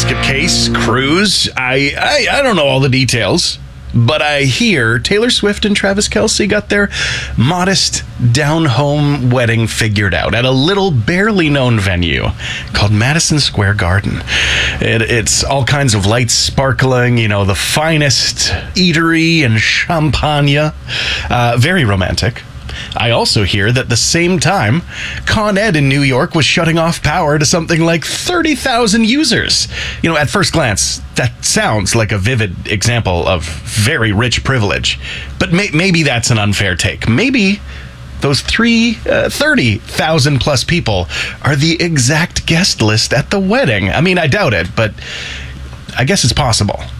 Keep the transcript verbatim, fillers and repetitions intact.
basket case, cruise. I, I I don't know all the details, but I hear Taylor Swift and Travis Kelce got their modest down-home wedding figured out at a little barely known venue called Madison Square Garden. It, it's all kinds of lights sparkling, you know, the finest eatery and champagne. Uh, very romantic. I also hear that the same time, Con Ed in New York was shutting off power to something like thirty thousand users. You know, at first glance, that sounds like a vivid example of very rich privilege. But may- maybe that's an unfair take. Maybe those three, uh, thirty thousand plus people are the exact guest list at the wedding. I mean, I doubt it, but I guess it's possible.